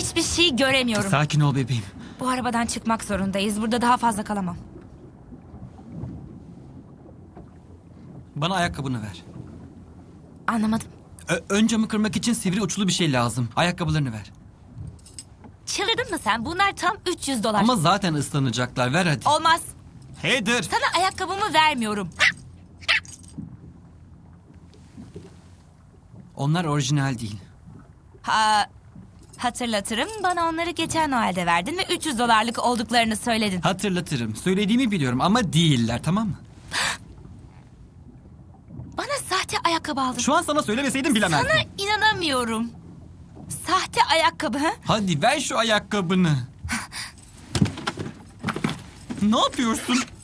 Hiçbir şey göremiyorum. Sakin ol bebeğim. Bu arabadan çıkmak zorundayız. Burada daha fazla kalamam. Bana ayakkabını ver. Anlamadım. Ön camı kırmak için sivri uçlu bir şey lazım. Ayakkabılarını ver. Çıldırdın mı sen? Bunlar tam $300. Ama zaten ıslanacaklar. Ver hadi. Olmaz. Heather. Sana ayakkabımı vermiyorum. Onlar orijinal değil. Hatırlatırım. Bana onları geçen Noel'de verdin ve $300 olduklarını söyledin. Hatırlatırım. Söylediğimi biliyorum ama değiller, tamam mı? Bana sahte ayakkabı aldın. Şu an sana söylemeseydim bilemezdim. Sana inanamıyorum. Sahte ayakkabı. Ha? Hadi ver şu ayakkabını. Ne yapıyorsun?